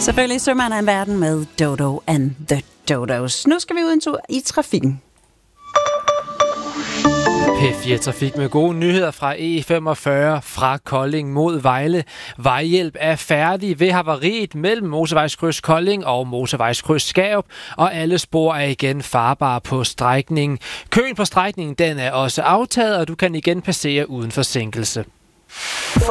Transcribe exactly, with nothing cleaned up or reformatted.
Selvfølgelig Sømand af en verden med Dodo and the Dodos. Nu skal vi ud en tur i trafikken. P fire Trafik med gode nyheder fra E femogfyrre fra Kolding mod Vejle. Vejhjælp er færdig ved havariet mellem motorvejskryds Kolding og motorvejskryds Skærup, og alle spor er igen farbare på strækningen. Køen på strækningen den er også aftaget, og du kan igen passere uden forsinkelse.